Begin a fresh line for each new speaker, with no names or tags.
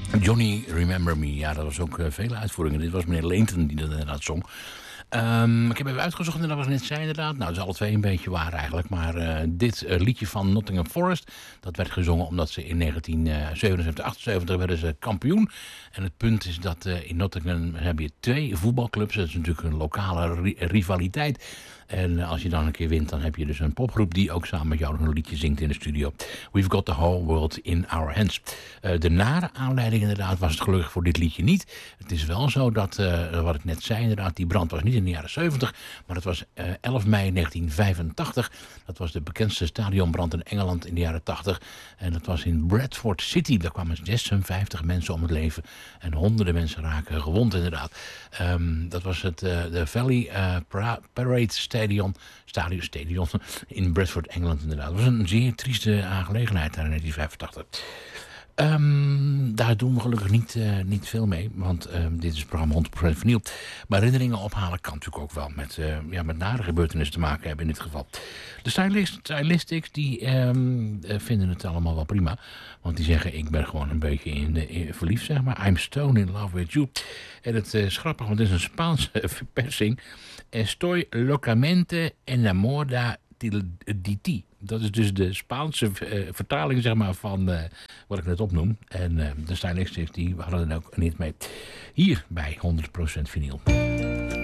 Johnny Remember Me, ja, dat was ook vele uitvoeringen. Dit was meneer Leenten die dat inderdaad zong. Ik heb even uitgezocht en dat was net zei inderdaad. Nou, dat is alle twee een beetje waar eigenlijk. Maar dit liedje van Nottingham Forest, dat werd gezongen omdat ze in 1977, 78 werden ze kampioen. En het punt is dat in Nottingham heb je 2 voetbalclubs. Dat is natuurlijk een lokale rivaliteit. En als je dan een keer wint, dan heb je dus een popgroep die ook samen met jou een liedje zingt in de studio. We've got the whole world in our hands. De nare aanleiding inderdaad was het gelukkig voor dit liedje niet. Het is wel zo dat, wat ik net zei inderdaad, die brand was niet in de jaren 70, maar dat was 11 mei 1985. Dat was de bekendste stadionbrand in Engeland in de jaren 80. En dat was in Bradford City. Daar kwamen 56 mensen om het leven en honderden mensen raken gewond inderdaad. Dat was het de Valley Parade Stadion in Bradford, Engeland inderdaad. Het was een zeer trieste aangelegenheid daar in 1985. Daar doen we gelukkig niet veel mee, want dit is het programma 100% vinyl. Maar herinneringen ophalen kan natuurlijk ook wel met nare gebeurtenissen te maken hebben in dit geval. De stylistics die vinden het allemaal wel prima, want die zeggen ik ben gewoon een beetje verliefd, zeg maar. I'm stone in love with you. En het is grappig, want het is een Spaanse verpersing. Estoy locamente enamorada di ti. Dat is dus de Spaanse vertaling zeg maar, van wat ik net opnoem. En de stylistics die hadden er ook niet mee. Hier bij 100% vinyl.